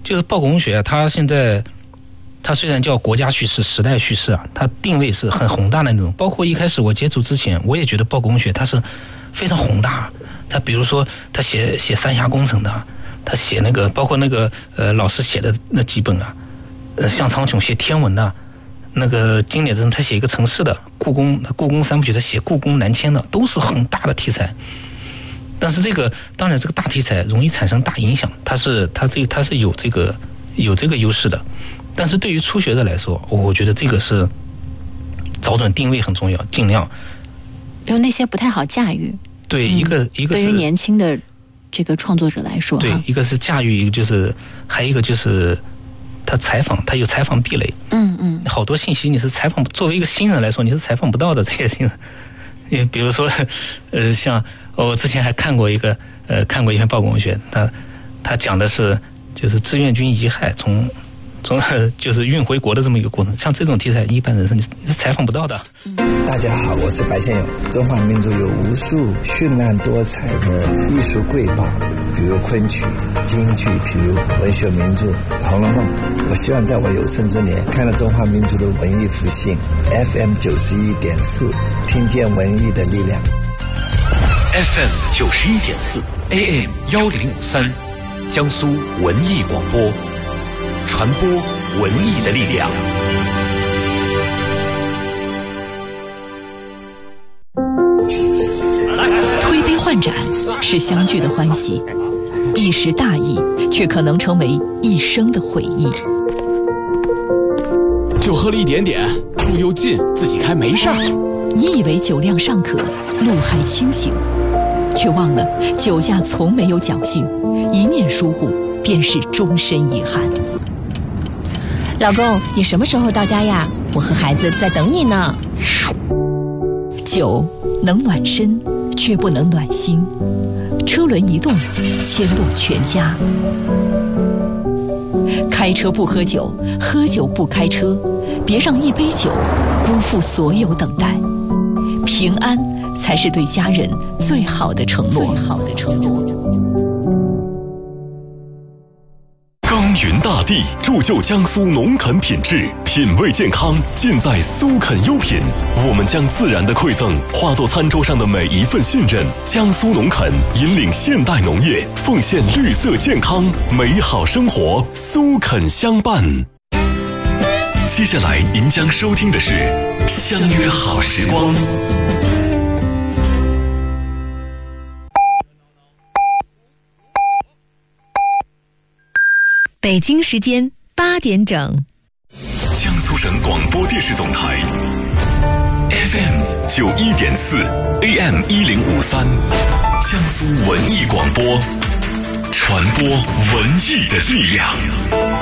就是报国公学它现在它虽然叫国家叙事、时代叙事啊，它定位是很宏大的那种。包括一开始我接触之前，我也觉得报国公学它是非常宏大。他比如说他写三峡工程的，他写那个包括那个老师写的那几本啊，向苍穹写天文的，那个经典之他写一个城市的故宫三部曲，他写故宫南迁的，都是很大的题材。但是当然这个大题材容易产生大影响，它是有这个优势的。但是对于初学者来说，我觉得这个是找准定位很重要，尽量因为那些不太好驾驭。 对，一个是对于年轻的这个创作者来说， 对，一个是驾驭，一个就是还有一个就是他有采访壁垒。好多信息你是作为一个新人来说你是采访不到的，这些新人。因为比如说像我之前还看过一篇报国文学，他讲的是就是志愿军遗骸从就是运回国的这么一个过程，像这种题材一般人是你采访不到的。 大家好，我是白先勇。中华民族有无数绚烂多彩的艺术瑰宝，比如昆曲、京剧，比如文学名著《红楼梦》。我希望在我有生之年看到中华民族的文艺复兴。FM 91.4，听见文艺的力量。 FM 91.4 AM 1053，江苏文艺广播，传播文艺的力量。 推杯换盏是相聚的欢喜，一时大意却可能成为一生的回忆。 就喝了一点点，路又近，自己开没事儿。 你以为酒量尚可，路还清醒，却忘了酒驾从没有侥幸，一念疏忽便是终身遗憾。 老公，你什么时候到家呀？我和孩子在等你呢。 酒能暖身，却不能暖心。车轮一动，牵动全家。开车不喝酒，喝酒不开车，别让一杯酒辜负所有等待。平安才是对家人最好的承诺。 耕耘大地，铸就江苏农垦品质，品味健康尽在苏垦优品。我们将自然的馈赠化作餐桌上的每一份信任。江苏农垦引领现代农业，奉献绿色健康美好生活，苏垦相伴。接下来您将收听的是《相约好时光》。 北京时间8点整， 江苏省广播电视总台 FM 91.4 AM 1053，江苏文艺广播，传播文艺的力量。